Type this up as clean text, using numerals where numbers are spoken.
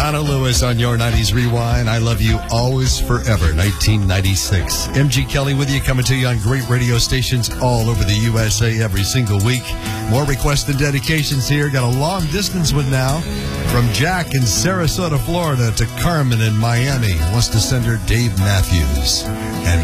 Donna Lewis on your 90s Rewind. I Love You Always Forever, 1996. MG Kelly with you, coming to you on great radio stations all over the USA every single week. More requests and dedications here. Got a long distance one now from Jack in Sarasota, Florida to Carmen in Miami. Wants to send her Dave Matthews. And